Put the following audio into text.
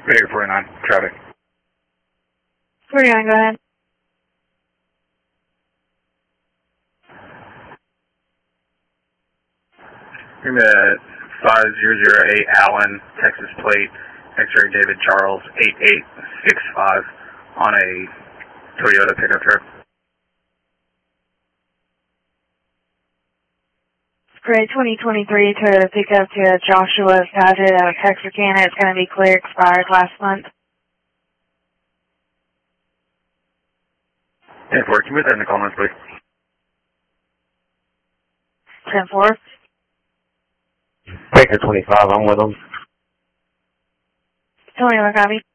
Radar 49, traffic. 49, go ahead. You're at 5008 Allen, Texas plate, X-ray David Charles 8865 on a Toyota pickup truck. Gray 2023 Toyota pickup to Joshua Padgett out of Texarkana. It's going to be clear, expired last month. 10-4, can you move that in the call lines, please? 10-4. Baker 25, I'm with them. 21, copy.